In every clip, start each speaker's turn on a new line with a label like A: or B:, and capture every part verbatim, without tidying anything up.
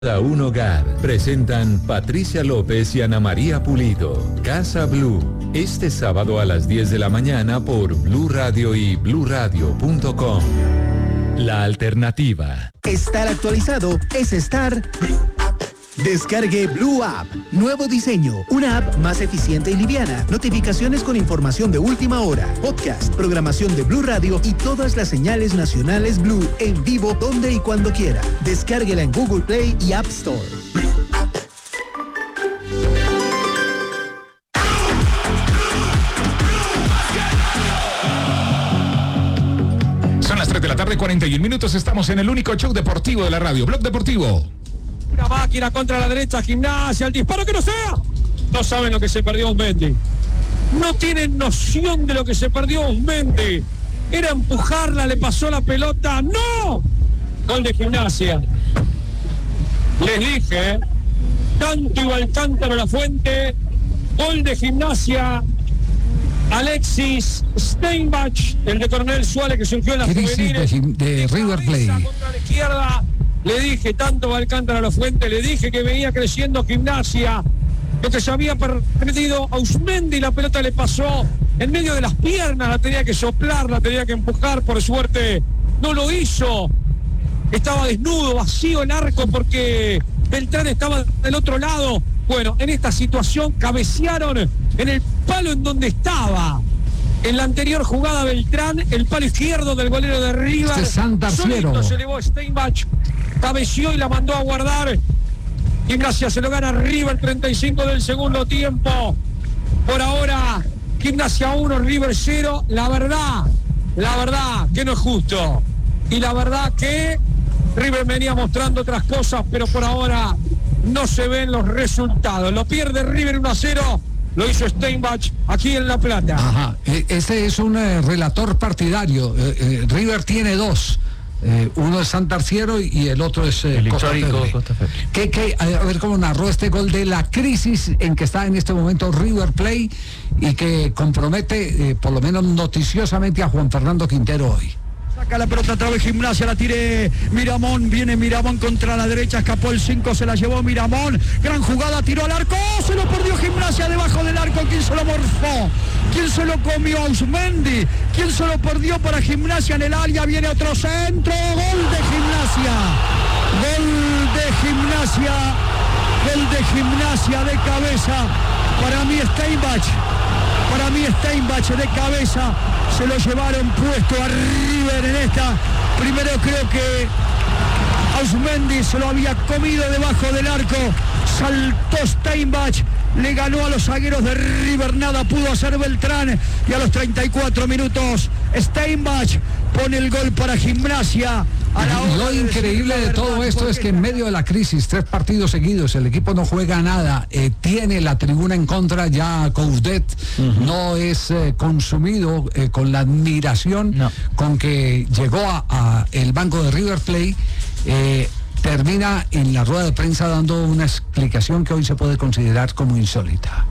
A: A un hogar presentan Patricia López y Ana María Pulido. Casa Blue, este sábado a las diez de la mañana por Blue Radio y blue radio punto com. La alternativa.
B: Estar actualizado es estar... Descargue Blue App. Nuevo diseño. Una app más eficiente y liviana. Notificaciones con información de última hora. Podcast, programación de Blue Radio y todas las señales nacionales Blue en vivo donde y cuando quiera. Descárguela en Google Play y App Store.
C: Son las tres de la tarde, cuarenta y un minutos. Estamos en el único show deportivo de la radio. Blog Deportivo.
D: Una máquina contra la derecha, Gimnasia, el disparo que no sea. No saben lo que se perdió Osmendi. No tienen noción de lo que se perdió Osmendi. Era empujarla, le pasó la pelota. ¡No! Gol de Gimnasia. Les dije, ¿eh? Tanto iba el cántaro la fuente. Gol de Gimnasia. Alexis Steinbach, el de Coronel Suárez que surgió en la juveniles.
C: De, de River Plate.
D: Contra la izquierda. Le dije, tanto va el cántaro a la fuente, le dije que venía creciendo Gimnasia, lo que se había perdido a Osmendi, la pelota le pasó en medio de las piernas, la tenía que soplar, la tenía que empujar, por suerte no lo hizo. Estaba desnudo, vacío el arco porque Beltrán estaba del otro lado. Bueno, en esta situación cabecearon en el palo en donde estaba. En la anterior jugada Beltrán, el palo izquierdo del golero de River.
C: Este Santarciero.
D: Se elevó Steinbach, cabeció y la mandó a guardar. Gimnasia se lo gana River, treinta y cinco del segundo tiempo. Por ahora, Gimnasia uno, River cero. La verdad, la verdad que no es justo. Y la verdad que River venía mostrando otras cosas, pero por ahora no se ven los resultados. Lo pierde River uno a cero. Lo hizo Steinbach aquí en La Plata.
C: Ajá, este es un eh, relator partidario. Eh, eh, River tiene dos. Eh, uno es Santarciero y el otro es eh,
E: el
C: Costa Febre.
E: Costa Febre.
C: ¿Qué, qué, a ver cómo narró este gol de la crisis en que está en este momento River Plate y que compromete, eh, por lo menos noticiosamente, a Juan Fernando Quintero hoy.
F: Saca la pelota otra vez Gimnasia, la tire Miramón, viene Miramón contra la derecha, escapó el cinco, se la llevó Miramón, gran jugada, tiró al arco, ¡oh! Se lo perdió Gimnasia debajo del arco. ¿Quién se lo morfó? ¿Quién se lo comió? Osmendi. ¿Quién se lo perdió para Gimnasia en el área? Viene otro centro, gol de Gimnasia, gol de Gimnasia, gol de Gimnasia de cabeza, para mí Steinbach. Para mí Steinbach de cabeza, se lo llevaron puesto a River en esta. Primero creo que Osmendi se lo había comido debajo del arco, saltó Steinbach, le ganó a los zagueros de River, nada pudo hacer Beltrán y a los treinta y cuatro minutos Steinbach pone el gol para Gimnasia. A la hora
C: Lo increíble de, de todo esto es que en medio de la crisis, tres partidos seguidos, el equipo no juega nada, eh, tiene la tribuna en contra, ya Coudet uh-huh. no es eh, consumido eh, con la admiración no. con que llegó a, a el banco de River Plate. Eh, termina en la rueda de prensa dando una explicación que hoy se puede considerar como insólita.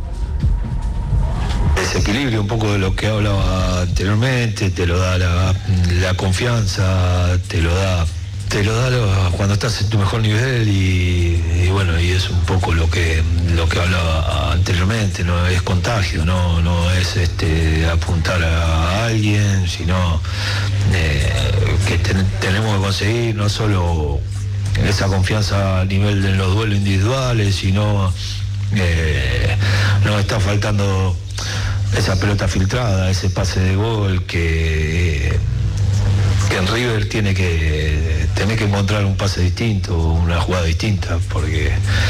G: Desequilibrio un poco de lo que hablaba anteriormente, te lo da la, la confianza, te lo da te lo da lo, cuando estás en tu mejor nivel y, y bueno, y es un poco lo que lo que hablaba anteriormente, no es contagio, no no es este apuntar a alguien, sino eh, que ten, tenemos que conseguir no solo esa confianza a nivel de los duelos individuales, sino eh, nos está faltando esa pelota filtrada, ese pase de gol que, que en River tiene que tiene que encontrar un pase distinto, una jugada distinta, porque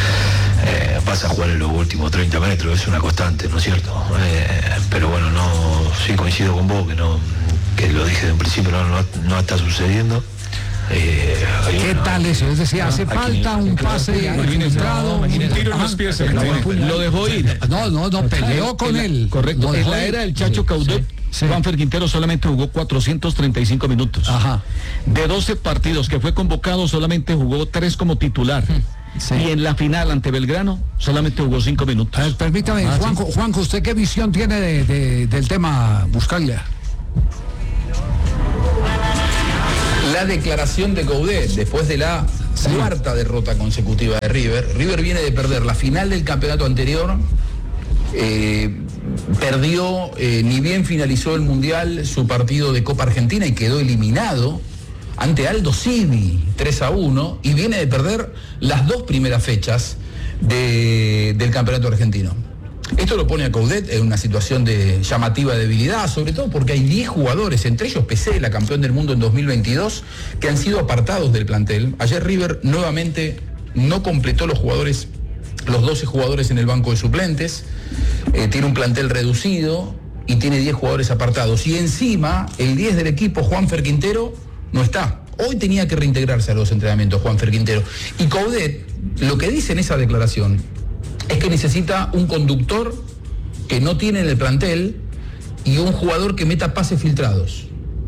G: eh, vas a jugar en los últimos treinta metros, es una constante, ¿no es cierto? Eh, pero bueno, no, sí coincido con vos, que no, que lo dije de un principio, no, no, no está sucediendo. Eh,
C: ¿Qué
G: bueno,
C: tal eso? Es decir, hace falta un pase filtrado, un
E: tiro en los pies. Lo dejó ir.
C: No, no, no, peleó con él.
E: Correcto. En la era del Chacho Coudet, sí. Juanfer Quintero solamente jugó cuatrocientos treinta y cinco minutos.
C: Ajá.
E: De doce partidos que fue convocado, solamente jugó tres como titular. Sí. Y en la final ante Belgrano solamente jugó cinco minutos.
C: A ver, permítame, ah, Juanjo, sí. Juanjo, ¿usted qué visión tiene de, de, del tema Buscaglia?
H: La declaración de Coudet después de la Sí. Cuarta derrota consecutiva de River. River viene de perder la final del campeonato anterior. Eh, perdió, eh, ni bien finalizó el Mundial, su partido de Copa Argentina y quedó eliminado ante Aldo Civi, tres a uno, y viene de perder las dos primeras fechas de, del campeonato argentino. Esto lo pone a Coudet en una situación de llamativa debilidad, sobre todo porque hay diez jugadores, entre ellos Pesela, campeón del mundo en dos mil veintidós, que han sido apartados del plantel. Ayer River nuevamente no completó los jugadores, los doce jugadores en el banco de suplentes, eh, tiene un plantel reducido y tiene diez jugadores apartados. Y encima, el diez del equipo, Juanfer Quintero, no está. Hoy tenía que reintegrarse a los entrenamientos Juanfer Quintero. Y Coudet, lo que dice en esa declaración, es que necesita un conductor que no tiene en el plantel y un jugador que meta pases filtrados.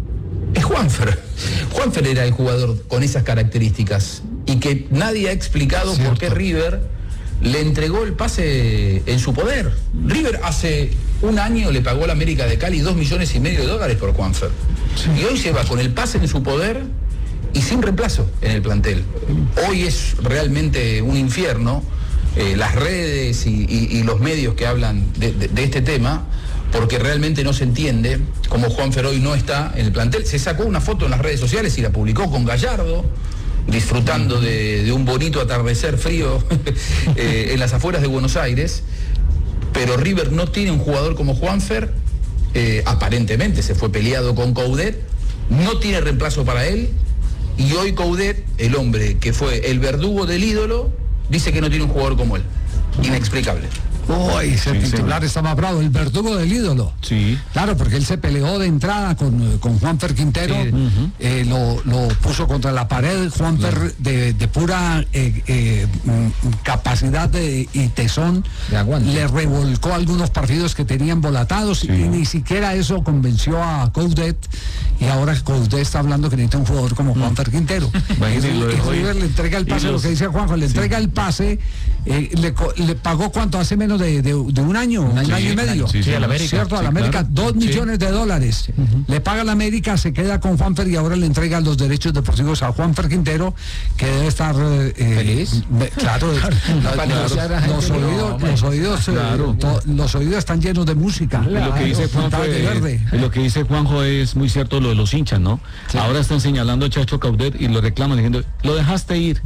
H: Es Juanfer. Juanfer era el jugador con esas características y que nadie ha explicado Cierto. por qué River le entregó el pase en su poder. River hace un año le pagó a la América de Cali dos millones y medio de dólares por Juanfer. Sí. Y hoy se va con el pase en su poder y sin reemplazo en el plantel. Hoy es realmente un infierno. Eh, las redes y, y, y los medios que hablan de, de, de este tema, porque realmente no se entiende cómo Juanfer hoy no está en el plantel. Se sacó una foto en las redes sociales y la publicó con Gallardo, disfrutando de, de un bonito atardecer frío eh, en las afueras de Buenos Aires, pero River no tiene un jugador como Juanfer, eh, aparentemente se fue peleado con Coudet, no tiene reemplazo para él, y hoy Coudet, el hombre que fue el verdugo del ídolo, dice que no tiene un jugador como él. Inexplicable.
C: Uy, ese sí, titular sí. está más bravo, el verdugo del ídolo.
E: Sí.
C: Claro, porque él se peleó de entrada con, con Juanfer Quintero, sí. uh-huh. eh, lo, lo puso contra la pared, Juanfer uh-huh. de, de pura eh, eh, capacidad de, y tesón, de le revolcó algunos partidos que tenían volatados sí. y ni siquiera eso convenció a Coudet, y ahora Coudet está hablando que necesita un jugador como Juanfer uh-huh. Quintero. Bueno, y, y River le entrega el pase, los, lo que dice Juanjo, le entrega sí. el pase, eh, le, le pagó cuánto hace menos De, de, de un año, un año, sí, un año y medio,
E: sí, sí, a la América,
C: ¿cierto? A la
E: sí,
C: América,
E: claro.
C: dos millones sí. de dólares. Uh-huh. Le paga a la América, se queda con Juanfer y ahora le entrega los derechos deportivos a Juanfer Quintero, que debe estar eh, feliz. Eh, claro, los, los oídos, los oídos, claro. eh, to, los oídos están llenos de música.
E: Claro. Lo que dice Juanjo, de verde. Lo que dice Juanjo es muy cierto, lo de los hinchas, ¿no? Sí. Ahora están señalando a Chacho Coudet y lo reclaman diciendo, lo dejaste ir,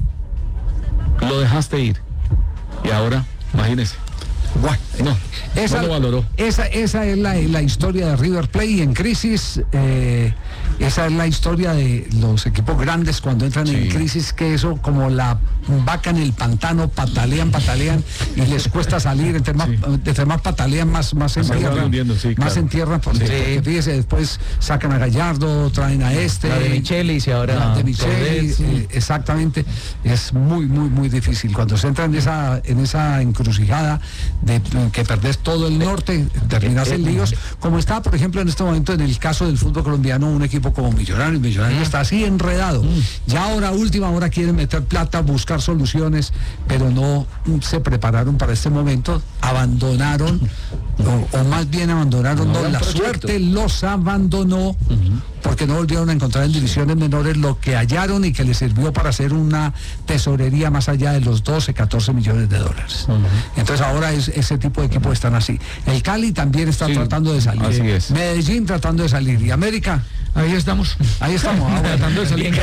E: lo dejaste ir. Y ahora, imagínese.
C: Bueno, no, esa, no lo valoró. Esa, esa es la, la historia de River Plate en crisis. Eh, esa es la historia de los equipos grandes cuando entran sí. en crisis, que eso como la vaca en el pantano, patalean, patalean y les cuesta salir. Entre más, sí. entre más patalean, más, más se entierran. Sí, más se entierran porque, sí. porque fíjese, después sacan a Gallardo, traen a este.
I: La de Michelis y ahora.
C: La de Michelis, sí. eh, exactamente. Es muy, muy, muy difícil. Cuando se entra en esa, en esa encrucijada de que perdés todo el norte, terminás en líos, como está, por ejemplo, en este momento en el caso del fútbol colombiano, un equipo como Millonarios. Millonarios está así enredado. Ya ahora, última hora, quieren meter plata, buscar soluciones, pero no se prepararon para este momento, abandonaron, o, o más bien abandonaron, no, no la proyecto. Suerte los abandonó, uh-huh. porque no volvieron a encontrar en divisiones menores lo que hallaron y que les sirvió para hacer una tesorería más allá de los doce, catorce millones de dólares. Uh-huh. Entonces ahora es, ese tipo de equipos están así. El Cali también está sí, tratando de salir.
E: Así es.
C: Medellín tratando de salir. ¿Y América?
E: Ahí estamos.
C: Ahí estamos. Ah, tratando de salir.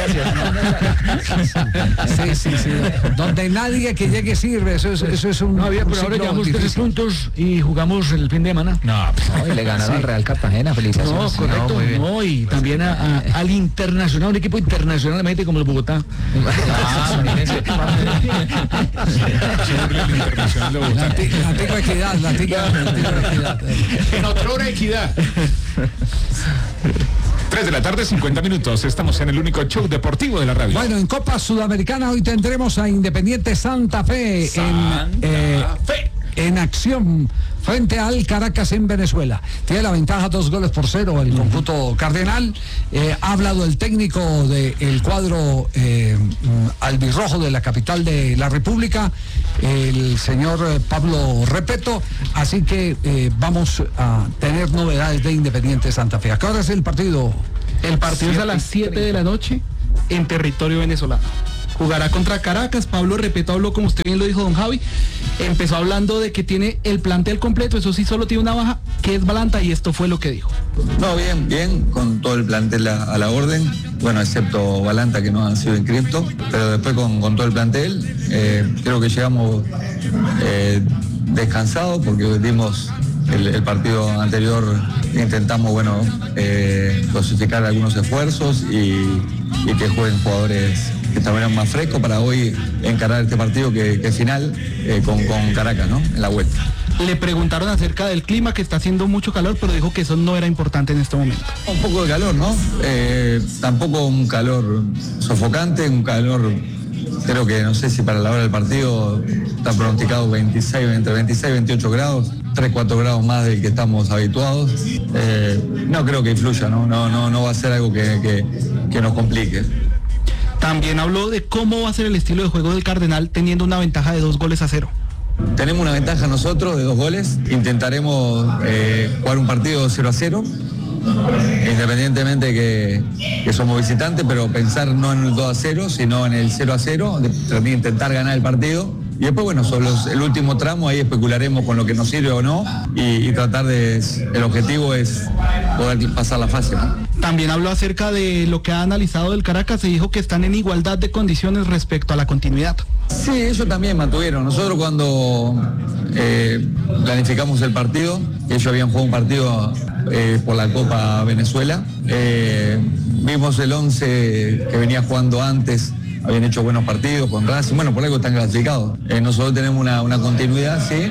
C: Sí, sí, sí. Donde nadie que llegue sirve. Eso es, eso es un.
E: No, bien, pero ahora llevamos tres puntos y jugamos el fin de semana.
I: No, pues, no, y le ganaron sí. al Real Cartagena. Felicitaciones.
E: No, correcto. No, no y también a, a, al internacional, un equipo internacionalmente como el Bogotá. Ah,
C: la antigua Equidad, la antigua Equidad.
J: En otra hora Equidad. tres de la tarde, cincuenta minutos. Estamos en el único show deportivo de la radio.
C: Bueno, en Copa Sudamericana hoy tendremos a Independiente Santa Fe
J: Santa
C: en, eh,
J: Fe.
C: en acción frente al Caracas en Venezuela. Tiene la ventaja dos goles por cero el conjunto cardenal. Eh, ha hablado el técnico del cuadro eh, albirrojo de la capital de la República, el señor Pablo Repeto. Así que eh, vamos a tener novedades de Independiente Santa Fe. ¿A qué hora es el partido?
K: El partido es a las siete de la noche en territorio venezolano. jugará contra Caracas. Pablo Repeto habló, como usted bien lo dijo, don Javi, empezó hablando de que tiene el plantel completo, eso sí, solo tiene una baja, que es Balanta, y esto fue lo que dijo.
L: No, bien, bien, con todo el plantel a, a la orden, bueno, excepto Balanta, que no han sido inscriptos, pero después con, con todo el plantel, eh, creo que llegamos eh, descansados porque dimos el, el partido anterior, intentamos, bueno, eh, dosificar algunos esfuerzos y, y que jueguen jugadores que estuvieran más frescos para hoy encarar este partido que, que es final eh, con, con Caracas, ¿no? En la vuelta.
K: Le preguntaron acerca del clima, que está haciendo mucho calor, pero dijo que eso no era importante en este momento.
L: Un poco de calor, ¿no? Eh, tampoco un calor sofocante, un calor, creo que no sé si para la hora del partido está pronosticado veintiséis, entre veintiséis y veintiocho grados, tres, cuatro grados más del que estamos habituados. Eh, no creo que influya, ¿no? No, no, no va a ser algo que, que, que nos complique.
K: También habló de cómo va a ser el estilo de juego del Cardenal teniendo una ventaja de dos goles a cero.
L: Tenemos una ventaja nosotros de dos goles. Intentaremos eh, jugar un partido cero a cero, independientemente que, que somos visitantes, pero pensar no en el dos a cero, sino en el cero a cero, de intentar ganar el partido. Y después, bueno, sobre los, el último tramo, ahí especularemos con lo que nos sirve o no, y, y tratar de, el objetivo es poder pasar la fase, ¿no?
K: También habló acerca de lo que ha analizado del Caracas y dijo que están en igualdad de condiciones respecto a la continuidad.
L: Sí, ellos también mantuvieron. Nosotros cuando eh, planificamos el partido, ellos habían jugado un partido eh, por la Copa Venezuela, eh, vimos el once que venía jugando antes, habían hecho buenos partidos con Racing, bueno, por algo están clasificados. Eh, nosotros tenemos una, una continuidad, sí.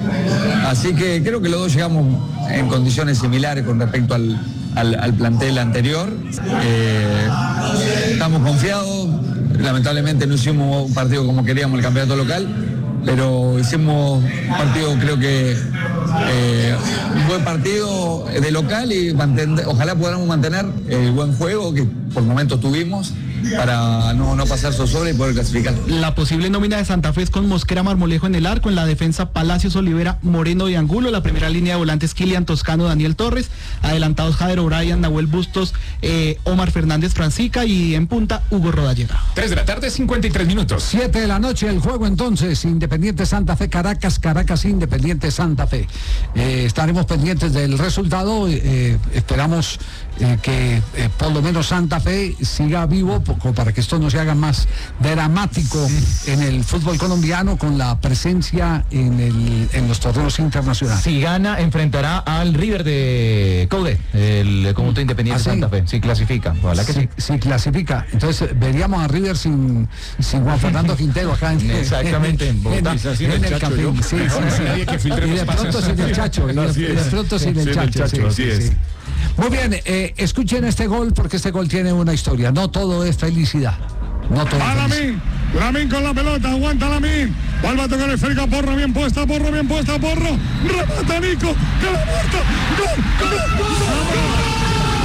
L: Así que creo que los dos llegamos en condiciones similares con respecto al, al, al plantel anterior. Eh, estamos confiados, lamentablemente no hicimos un partido como queríamos el campeonato local, pero hicimos un partido, creo que eh, un buen partido de local y mantener, ojalá podamos mantener el buen juego que por momentos tuvimos para no, no pasar zozobra y poder clasificar.
K: La posible nómina de Santa Fe es con Mosquera, Marmolejo en el arco, en la defensa Palacios, Olivera, Moreno y Angulo, la primera línea de volantes Kilian Toscano, Daniel Torres, adelantados Jader O'Brien, Nahuel Bustos, eh, Omar Fernández Francica y en punta Hugo Rodallega.
J: tres de la tarde, cincuenta y tres minutos.
C: siete de la noche el juego entonces, Independiente Santa Fe, Caracas, Caracas Independiente Santa Fe. Eh, estaremos pendientes del resultado, eh, esperamos eh, que eh, por lo menos Santa Fe siga vivo, poco para que esto no se haga más dramático en el fútbol colombiano con la presencia en, el, en los torneos internacionales.
I: Si gana, enfrentará al River de Coudet, el conjunto Independiente
C: ¿Ah, sí?
I: Santa Fe. Si clasifica, ojalá que
C: sí. Si, si clasifica, entonces veríamos a River sin, sin Juan Fernando Quintero acá en
I: exactamente en Bogotá.
C: En, en, en el Campín. Sí, sí, sí. Y de pronto sin el Chacho. Y de, de pronto sin el Chacho. Sí, sí, sí. Muy bien, eh, escuchen este gol porque este gol tiene una historia. No todo es felicidad. No todo
M: Va
C: es felicidad.
M: Lamin, Lamin con la pelota, aguanta Lamin. Vuelve a tocar el esférica, Porro, bien puesta, Porro, bien puesta, Porro. Remata Nico, que la muerta. ¡Gol, gol, gol, gol!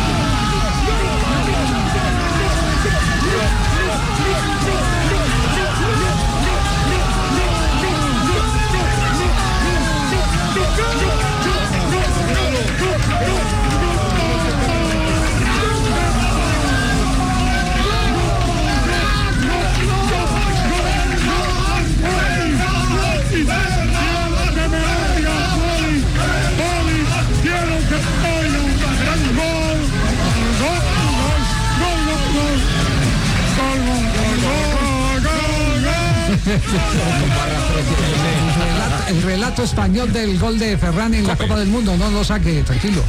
C: El relato, el relato español del gol de Ferran en la Copa del Mundo, no lo saque, tranquilo.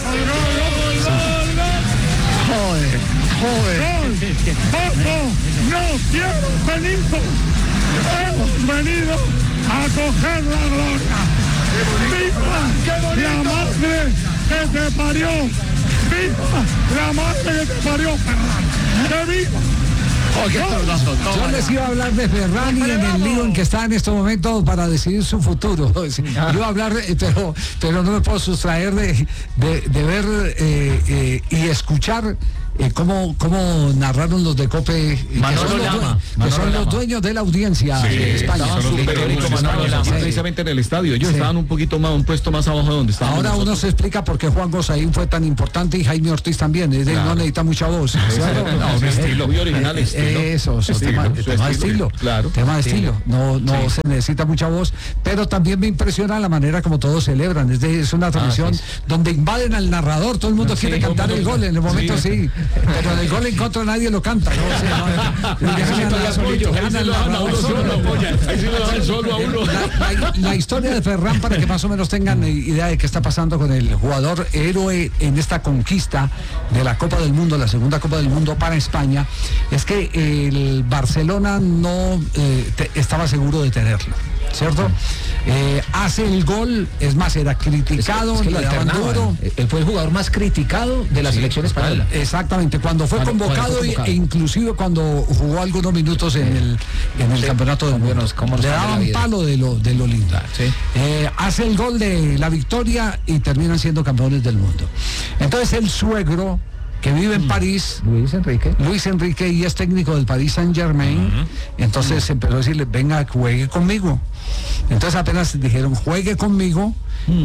M: Joder, joder. Ojo, no quiero Benito. Hemos venido a coger la gloria. ¡Viva la madre que te parió! ¡Viva la madre que te parió, Ferran! ¡Que viva!
C: Yo les iba a hablar de Ferran y en el lío en que está en estos momentos para decidir su futuro. Yo iba a hablar, de, pero, pero no me puedo sustraer de, de, de ver eh, eh, y escuchar eh, cómo, cómo narraron los de COPE,
E: Manolo
C: que son, los,
E: Lama,
C: que
E: Manolo
C: son los
E: Lama.
C: dueños de la audiencia
E: Sí,
C: de España.
E: estaban súper bien con Manolo Lama, precisamente en el estadio. Ellos
C: Sí.
E: estaban un poquito más, un puesto más abajo de donde estaban.
C: Ahora
E: nosotros.
C: uno se explica por qué Juan Gozaín fue tan importante y Jaime Ortiz también. Es de,
E: Claro.
C: No necesita mucha voz.
E: Claro. No, un estilo muy original,
C: Eh,
E: estilo.
C: Eso, eso,
E: Estilo,
C: tema,
E: su
C: tema de
E: estilo,
C: estilo.
E: claro.
C: Tema de estilo. No, no
E: Sí.
C: se necesita mucha voz, pero también me impresiona la manera como todos celebran. Es, de, es una transmisión
E: sí.
C: donde invaden al narrador. Todo el mundo
E: Sí,
C: quiere
E: todo el
C: cantar
E: mundo-
C: el gol. En el momento sí,
E: sí.
C: pero en el gol en contra nadie lo canta. ¿no? O sea, no, y dejan
E: sí,
C: al-
E: ahí solito,
C: dejan
E: ahí sí
C: al
E: lo dejan a
C: narrador
E: uno
C: solo.
E: solo, lo apoyan. Ahí sí lo dejan solo a uno.
C: La, la- la historia de Ferran, para que más o menos tengan idea de qué está pasando con el jugador héroe en esta conquista de la Copa del Mundo, la segunda Copa del Mundo para España, es que el Barcelona no eh, te- estaba seguro de tenerlo, ¿cierto? Eh, hace el gol, es más, era criticado,
I: Es que lo
C: le daban
I: alternaban.
C: duro.
I: Él fue el jugador más criticado de la
C: Sí,
I: selección
C: total.
I: española.
C: Exactamente, cuando fue
I: Cuando- cuando
C: convocado,
I: fue
C: y-
I: convocado.
C: e inclusive cuando jugó algunos minutos en el, en el
I: Sí.
C: campeonato del
I: Cómo
C: mundo.
I: nos- cómo nos
C: Le
I: cambia la
C: daban
I: vida.
C: palo de lo, de lo lindo.
I: Sí.
C: Eh, hace el gol de la victoria y terminan siendo campeones del mundo. Entonces el suegro, que vive en París,
I: Luis Enrique.
C: Luis Enrique, y es técnico del Paris Saint Germain, entonces empezó a decirle, venga, juegue conmigo. Entonces apenas dijeron, juegue conmigo,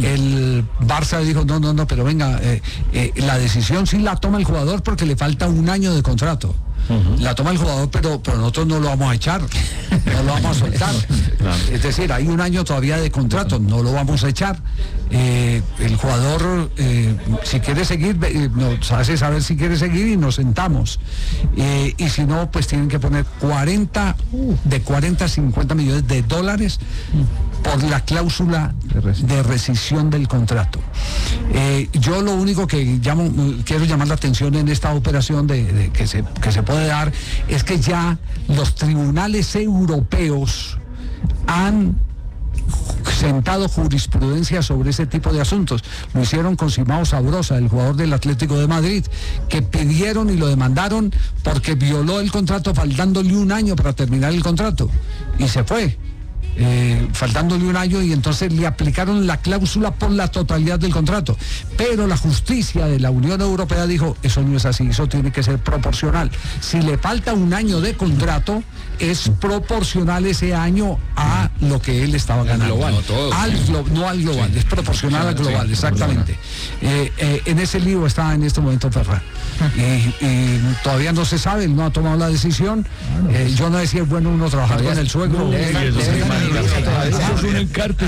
C: el Barça dijo, no, no, no, pero venga, eh, eh, la decisión sí la toma el jugador porque le falta un año de contrato. La toma el jugador, pero, pero nosotros no lo vamos a echar, no lo vamos a soltar. Es decir, hay un año todavía de contrato, no lo vamos a echar. Eh, el jugador, eh, si quiere seguir, eh, nos hace saber si quiere seguir y nos sentamos. Eh, y si no, pues tienen que poner cuarenta, de cuarenta a cincuenta millones de dólares por la cláusula de rescisión del contrato. Eh, yo lo único que llamo, quiero llamar la atención en esta operación de, de que, se, que se puede dar es que ya los tribunales europeos han sentado jurisprudencia sobre ese tipo de asuntos. Lo hicieron con Simao Sabrosa, el jugador del Atlético de Madrid, que pidieron y lo demandaron porque violó el contrato faltándole un año para terminar el contrato y se fue. Eh, faltándole un año, y entonces le aplicaron la cláusula por la totalidad del contrato. Pero la justicia de la Unión Europea dijo, eso no es así, eso tiene que ser proporcional. Si le falta un año de contrato, es proporcional ese año a lo que él estaba ganando.
H: global, no todo.
C: Al glo- no al global, es proporcional
H: Sí,
C: al global,
H: sí,
C: exactamente. Eh, eh, en ese lío está en este momento Ferran. Y, y todavía no se sabe, él no ha tomado la decisión. Eh, yo no sé si es bueno uno trabajar con el suegro.
E: Eso es un encarte.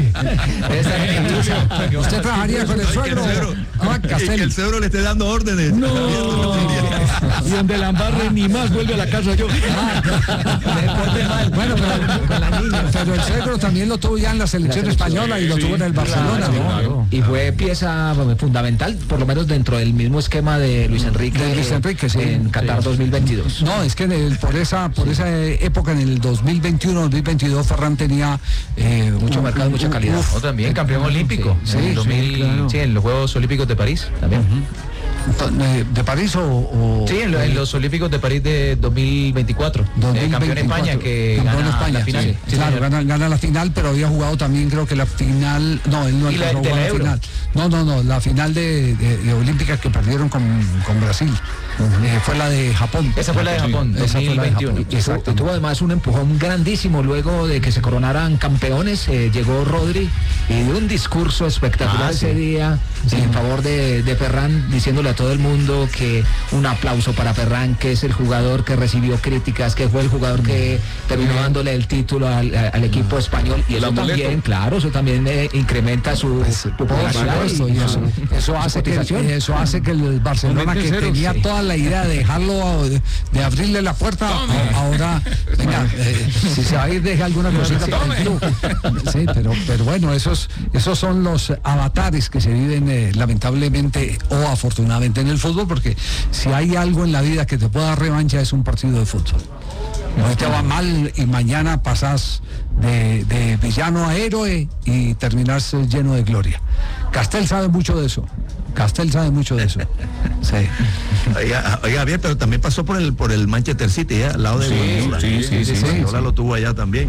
C: ¿Usted trabajaría con el suegro? Ah,
N: Y
C: Castel.
N: que el suegro le esté dando órdenes.
E: No. Y donde la embarre ni más vuelve a la casa yo.
C: Bueno, pero, pero el suegro también lo tuvo ya en la selección española y lo tuvo en el Barcelona, ¿no?
I: Y fue pieza bueno, fundamental, por lo menos dentro del mismo esquema de Luis Enrique,
C: De Luis Enrique, sí.
I: en Qatar dos mil veintidós.
C: No, es que en el- por esa por esa época, en el dos mil veintiuno dos mil veintidós, Ferran tenía eh,
I: Mucho
C: un-
I: mercado,
C: un-
I: mucha calidad.
C: uf,
I: ¿no? También campeón olímpico.
C: Sí,
I: en
C: sí,
I: el dos mil,
C: claro.
I: sí, en los Juegos Olímpicos de París también.
C: ¿De, de París o...? o-
I: Sí, en, lo- en los Olímpicos de París de dos mil veinticuatro. Eh, campeón España que
C: Campeón
I: gana
C: España,
I: la final.
C: sí,
I: Sí,
C: claro,
I: señor.
C: gana, gana la final, pero había jugado también, creo que la final, no, él no
I: Y la-
C: alcanzó a
I: de
C: jugar
I: la
C: la
I: Euro.
C: final. No, no, no, la final de, de- de Olímpica que perdieron con, con Brasil. Eh, fue la de Japón.
I: Esa fue la de Japón,
C: Esa fue la de
I: dos mil veintiuno.
C: Japón,
I: Y tuvo,
C: exactamente.
I: y tuvo además un empujón grandísimo luego de que se coronaran campeones. Eh, llegó Rodri y dio un discurso espectacular
C: Ah, sí.
I: ese día en favor de, de Ferran, diciéndole a todo el mundo que un aplauso para Ferran, que es el jugador que recibió críticas, que fue el jugador que terminó dándole el título al, al equipo español. Y
E: El
I: eso
E: amuleto.
I: también, claro, eso también eh, incrementa su
C: Por
I: popularidad
C: supuesto,
I: y
C: y eso,
I: su-
C: eso hace que,
I: cotización.
C: eso hace que el Barcelona,
E: Con
C: que
E: veinte ceros,
C: tenía
I: sí.
C: toda la idea de dejarlo, de, de abrirle la puerta, a- ahora, venga, eh, si se va a ir, deje alguna cosita para el club. Sí, pero, pero bueno, esos, esos son los avatares que se viven eh, lamentablemente o afortunadamente en el fútbol, porque si hay algo en la vida que te pueda dar revancha es un partido de fútbol. Hoy te va mal y mañana pasás de, de villano a héroe y terminás eh, lleno de gloria. Castel sabe mucho de eso. Castel sabe mucho de eso. Sí.
N: Oiga, oiga, bien, pero también pasó por el por el Manchester City, ¿eh? Al lado de
E: Sí,
N: Guardiola.
E: sí, sí, sí, sí,
N: Guardiola
E: sí.
N: lo tuvo allá también.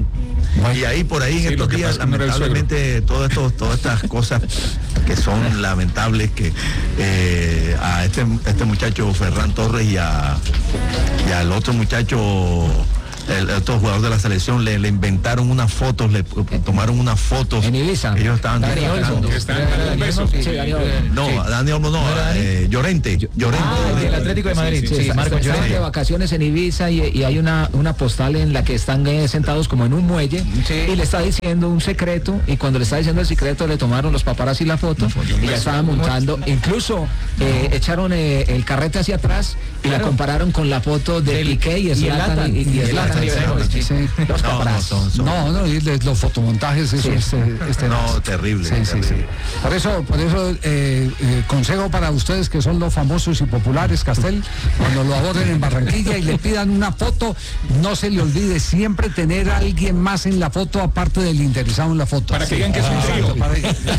N: Y ahí por ahí en
J: Sí, lo
N: estos
J: que
N: días,
J: pasa con el
N: lamentablemente, todo esto, todas estas cosas que son lamentables, que eh, a este, este muchacho Ferran Torres y, a, y al otro muchacho, el otro jugador de la selección, le, le inventaron unas fotos, le tomaron unas fotos.
I: En Ibiza.
N: Ellos estaban
I: Dani
N: disfrutando.
I: Olmo.
J: Están dando un beso.
I: Sí, Dani Olmo.
N: No,
I: Sí.
N: Dani Olmo no, eh, Llorente. Llorente.
I: Ah,
K: del Atlético de Madrid.
I: Sí,
K: Sí,
I: sí,
K: Marco
I: están
K: Llorente.
I: de vacaciones en Ibiza y, y hay una, una postal en la que están eh, sentados como en un muelle y le está diciendo un secreto y cuando le está diciendo el secreto le tomaron los paparazzi la foto y ya estaban montando, incluso eh, echaron eh, el carrete hacia atrás y la compararon con la foto de Piqué y Zlatan y, y, y Zlatan.
C: Sí, sí.
I: Los
N: No, no,
I: paparazzi.
N: son, son-
C: No, no, y les- los fotomontajes, eso
I: Sí.
C: es, eh, es tenaz.
N: No, terrible,
C: Sí, sí,
N: terrible.
C: sí. Por eso, por eso eh, eh, consejo para ustedes que son los famosos y populares, Castel, cuando lo aborden en Barranquilla y le pidan una foto, no se le olvide siempre tener a alguien más en la foto aparte del interesado en la foto.
J: Para que digan que es un trío.
C: Para-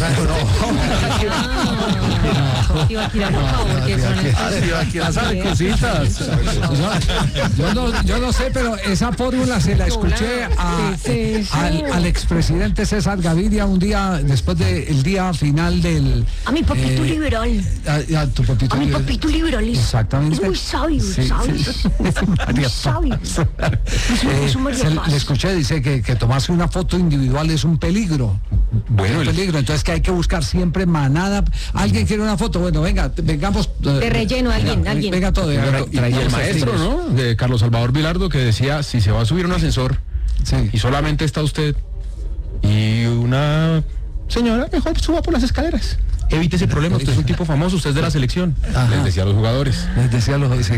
C: Yo no, yo no sé, pero esa fórmula se la escuché a- al, al expresidente César Gaviria un día después del día final del.
O: A mi papito
C: eh,
O: liberal.
C: A, a tu papito
O: A mi
C: liberal.
O: papito liberal es,
C: Exactamente.
O: es muy sabio,
C: Sí,
O: sabio.
C: sí.
O: Muy sabio.
C: Eh,
O: Es un María
C: se-
O: Paz.
C: le escuché, dice que, que tomarse una foto individual es un peligro.
J: Bueno,
C: un
J: el-
C: peligro. Entonces que hay que buscar siempre manada. ¿Alguien quiere una foto? Bueno, venga, vengamos. eh,
O: De relleno, alguien,
C: venga,
O: alguien.
C: Venga todo. venga,
E: Y,
C: todo.
E: y el maestro, ¿no? De Carlos Salvador Vilardo, que decía, si se va a subir a un ascensor
C: Sí.
E: y solamente está usted y una señora, mejor suba por las escaleras. Evite ese problema, usted es un tipo famoso, usted es de la selección.
C: Ajá.
E: Les decía a los jugadores.
C: Les decía los sí,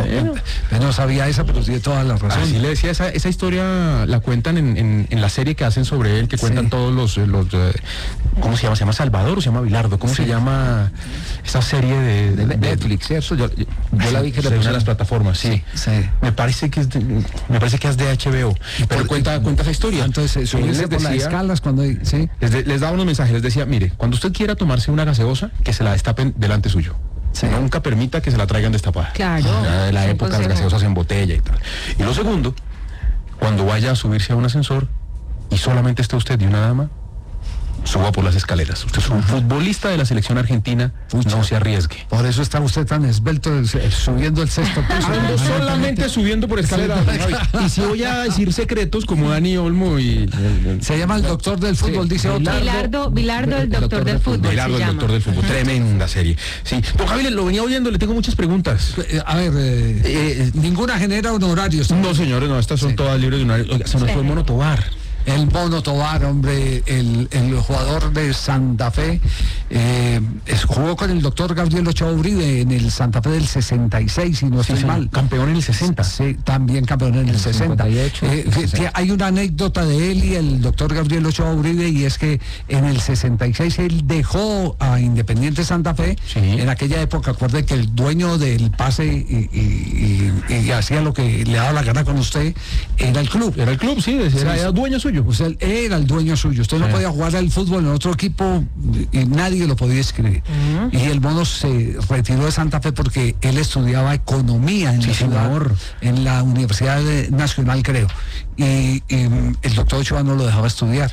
C: yo no sabía esa, pero tiene toda la razón.
E: Así le decía, esa, esa historia la cuentan en, en, en la serie que hacen sobre él, que cuentan
C: Sí.
E: todos los, los eh, ¿cómo se llama? ¿Se llama Salvador o se llama Vilardo? ¿Cómo se llama esa serie de,
I: De Netflix, ¿cierto? Yo, yo, yo la vi que
E: de
I: le
E: una de las
I: pusieron.
E: plataformas, sí.
C: Sí.
E: Me parece que es de, me parece que es de H B O. Pero
C: por-
E: cuenta, cuenta esa historia.
C: Entonces,
E: Él
C: subirse
E: les
C: por las
E: decía-
C: escalas cuando hay- sí.
E: les, de- les daba unos mensajes, les decía, mire, cuando usted quiera tomarse una gaseosa, que se la destapen delante suyo.
C: Sí.
E: Nunca permita que se la traigan destapada.
O: Claro.
E: Ya de la
O: Es un
E: época de las
O: consejo.
E: gaseosas en botella y tal. Y lo segundo, cuando vaya a subirse a un ascensor y solamente esté usted y una dama, suba por las escaleras. Usted es un futbolista de la selección argentina, no se arriesgue.
C: Por eso está usted tan esbelto eh, subiendo el sexto piso.
E: Ando solamente subiendo por escaleras. Javi. Y si voy a decir secretos como Dani Olmo y...
C: Se llama el doctor del fútbol, dice otro.
O: Bilardo, Bilardo, el doctor del fútbol.
E: Gerardo,
O: se
E: el
O: llama.
E: doctor del fútbol. Tremenda serie. Sí. Don Javi, lo venía oyendo, le tengo muchas preguntas.
C: Eh, A ver, eh, eh, ninguna genera honorarios.
E: No, señores, no, estas son
C: Sí.
E: todas libres de una... Oiga, se nos fue el Mono Tobar.
C: El Mono Tobar, hombre, el, el jugador de Santa Fe, eh, es- jugó con el doctor Gabriel Ochoa Uribe en el Santa Fe del sesenta y seis, si no estoy
E: señor.
C: mal.
E: Campeón en el sesenta.
C: Sí, también campeón en el,
I: el
C: sesenta.
I: cincuenta y ocho,
C: Eh, que- que hay una anécdota de él y el doctor Gabriel Ochoa Uribe, y es que en el sesenta y seis él dejó a Independiente Santa Fe.
E: Sí.
C: En aquella época, acuerde que el dueño del pase y, y- y- y hacía lo que le daba la gana con usted, era el club.
E: Era el club, sí, era,
C: Sí,
E: era
C: sí.
E: dueño suyo.
C: Usted era el dueño suyo. Usted no
E: Sí.
C: podía jugar al fútbol en otro equipo y nadie lo podía escribir. Y el Mono se retiró de Santa Fe porque él estudiaba economía en
E: Sí,
C: la ciudad,
E: señor.
C: en la Universidad de- Nacional, creo. Y, y, mm, el doctor Ochoa no lo dejaba estudiar.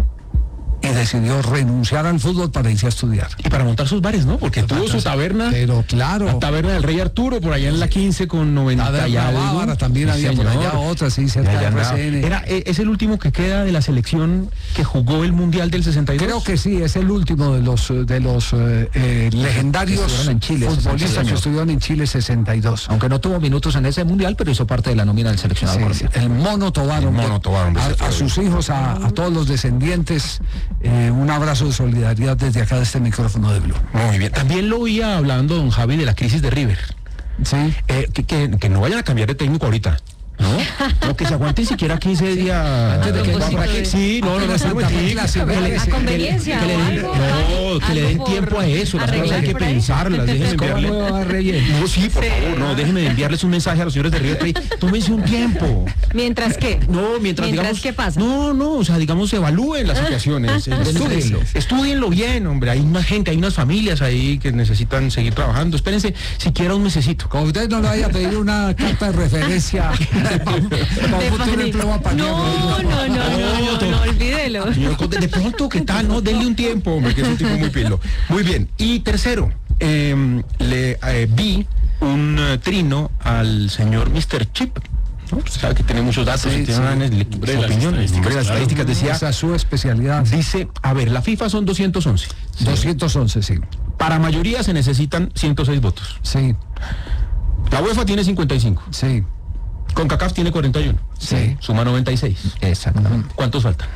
C: Y decidió renunciar al fútbol para irse a estudiar.
E: Y para montar sus bares, ¿no? Porque tuvo su taberna,
C: Pero claro.
E: la taberna del Rey Arturo, por allá en la quince con noventa y
C: Taberna
E: algo.
C: Bávara también
E: Sí,
C: había por
E: señor.
C: allá otra, sí,
E: Y
C: cerca
E: allá
C: de
E: andaba.
C: R C N.
E: Era, eh, es el último que queda de la selección que jugó el Mundial del sesenta y dos.
C: Creo que sí, es el último de los de los eh, eh, legendarios
I: Estuvieron en Chile,
C: futbolistas
I: sesenta y dos.
C: que estuvieron en Chile sesenta y dos.
I: Aunque no tuvo minutos en ese mundial, pero hizo parte de la nómina del seleccionado
C: Sí,
I: colombiano.
C: sí, el Mono Tobar,
E: El
C: hombre.
E: Mono Tobar, hombre,
C: a,
E: se fue.
C: a sus hijos, a, a todos los descendientes, eh, un abrazo de solidaridad desde acá de este micrófono de Blue.
E: Muy bien. También lo oía hablando don Javi de la crisis de River.
C: Sí.
E: Eh, que, que, que no vayan a cambiar de técnico ahorita. ¿No? No, que se aguanten siquiera quince días.
C: Antes de que
E: ¿Para
O: vaya-
E: qué? Sí, no, no, no,
C: Apenas
E: no,
C: Santa Fe
E: sí,
C: clase,
E: que le-
O: a conveniencia
E: que le
O: o
E: den-
O: algo,
E: no,
O: Dani,
E: que le den
O: algo por
E: tiempo a eso, las cosas hay
O: arreglar
E: que
O: por ahí.
E: pensarlas, déjenme enviarle. No, sí, por favor, no, déjenme de enviarles un mensaje a los señores de River Plate. Tómense un tiempo.
O: ¿Mientras qué?
E: No, mientras,
O: ¿Mientras
E: digamos,
O: qué pasa?
E: No, no, o sea, digamos, evalúen las situaciones, estudienlo, estudienlo bien, hombre, hay una gente, hay unas familias ahí que necesitan seguir trabajando, espérense siquiera un mesecito.
C: Como usted no le vaya a pedir una carta de referencia para
O: No, no, no, no, no, no, olvídelo.
P: Señor Conde, de pronto, ¿qué tal? No, denle un tiempo, hombre, que es un tipo muy pilo. Muy bien. Y tercero, eh, le eh, vi un uh, trino al señor mister Chip. ¿No? Usted sabe que tiene muchos datos,
C: Sí,
P: y tiene
C: sí.
P: una le-
C: Hombre,
P: su
C: las
P: opinión,
C: estadísticas,
P: hombre, las
C: claro.
P: estadísticas decía.
C: Esa es su especialidad.
P: Dice, a ver, la FIFA son doscientos once.
C: doscientos once, sí.
P: Para mayoría se necesitan ciento seis votos.
C: Sí.
P: La UEFA tiene cincuenta y cinco.
C: Sí.
P: CONCACAF tiene cuarenta y uno.
C: Sí.
P: Suma noventa y seis.
I: Exactamente.
P: ¿Cuántos faltan?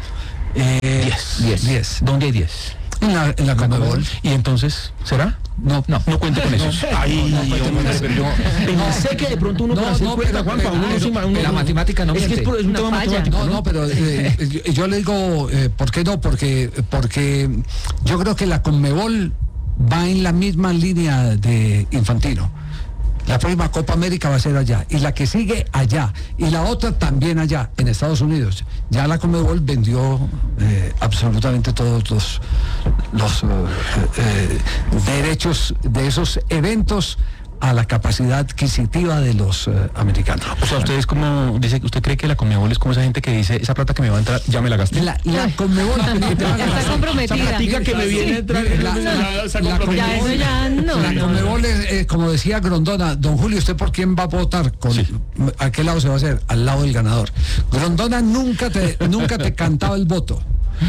P: diez.
I: diez.
C: diez.
P: ¿Dónde hay diez?
C: En la, en la Conmebol.
P: ¿Y entonces será?
C: No, no.
P: No cuente con eso. Ay,
C: no, no cuente
P: hombre,
C: con eso.
P: pero yo pensé que de pronto uno
C: No,
P: para hacer
C: no,
P: cuenta,
C: pero-
P: Juanpa,
C: pero-
P: uno no se ima- uno-
I: la matemática no
P: es que es,
I: miente.
P: por- es un
O: Una
P: tema
O: falla.
P: matemático,
C: No,
P: ¿no?
C: no, pero eh, yo, yo le digo, eh, ¿por qué no? Porque, porque yo creo que la Conmebol va en la misma línea de Infantino. La próxima Copa América va a ser allá, y la que sigue allá, y la otra también allá, en Estados Unidos. Ya la Conmebol vendió eh, absolutamente todos los, los eh, eh, derechos de esos eventos a la capacidad adquisitiva de los eh, americanos.
P: O sea, usted es como, dice, ¿usted cree que la Conmebol es como esa gente que dice, esa plata que me va a entrar, ya me la gasté?
C: La, la Conmebol
O: Está comprometida.
P: Esa platica que me viene a entrar.
C: La- la- la Conmebol-
O: Ya, eso ya no.
C: La Conmebol es, eh, como decía Grondona, don Julio, ¿usted por quién va a votar? Con, ¿A qué lado se va a hacer? Al lado del ganador. Grondona nunca te, nunca te cantaba el voto.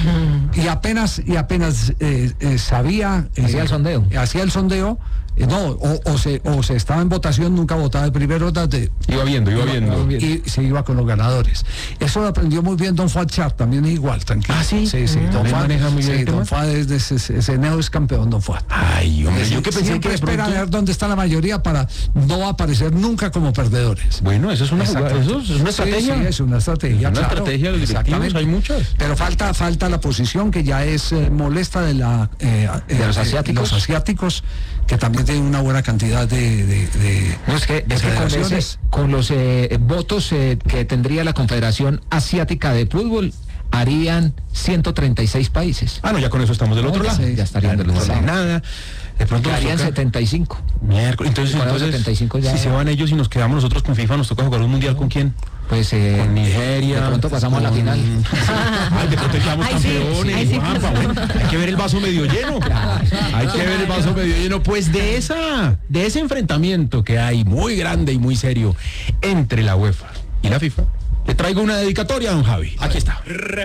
C: Y apenas, y apenas eh, eh, sabía... eh,
I: Hacía el sondeo.
C: Hacía el sondeo. eh, no, o, o se, o se estaba en votación, nunca votaba de primero. De,
P: Iba viendo, iba viendo.
C: Y se iba con los ganadores. Eso lo aprendió muy bien don Fuad Char, también es igual, tranquilo.
P: Ah, ¿sí?
C: Sí, sí.
P: Mm.
C: Don
P: ¿También
C: Fuad,
P: maneja muy bien
C: sí,
P: el tema?
C: don Fuad es, de ese, ese, ese neo es campeón, don Fuad.
P: Ay, hombre,
C: Sí,
P: yo que pensé
C: siempre
P: que de
C: espera
P: pronto...
C: ver dónde está la mayoría para no aparecer nunca como perdedores.
P: Bueno, eso es una jugada,
C: Exactamente.
P: eso es una
C: Sí,
P: estrategia.
C: sí, es una estrategia.
P: Una
C: claro.
P: estrategia de los directivos,
C: Exactamente.
P: hay muchas.
C: Pero falta, falta la posición que ya es eh, molesta de la eh,
I: De los
C: eh,
I: asiáticos.
C: los asiáticos, que también tienen una buena cantidad de, de, de-
I: No, es que,
C: de
I: es que con, ese-
C: federaciones.
I: con los eh, votos eh, que tendría la Confederación Asiática de Fútbol, harían ciento treinta y seis países.
P: Ah, no, ya con eso estamos del otro
I: Ya,
P: lado.
I: sí, ya estarían del
P: no
I: otro
P: sale
I: lado.
P: nada. De pronto nos
I: Harían
P: toca-
I: setenta y cinco.
P: Miércoles. Entonces,
I: Con esos
P: entonces
I: setenta y cinco ya-
P: si se van ellos y nos quedamos nosotros con FIFA, nos toca jugar un mundial con quién?
I: Pues eh,
P: Con Nigeria.
I: de pronto pasamos a la
P: con-
I: final.
P: Ay, de pronto quedamos
O: Ay, sí,
P: campeones.
O: ay, sí,
P: Juanpa,
O: claro.
P: bueno, hay que ver el vaso medio lleno. Hay que ver el vaso medio lleno. Pues de esa, de ese enfrentamiento que hay muy grande y muy serio entre la UEFA y la FIFA, le traigo una dedicatoria a don Javi. Aquí está.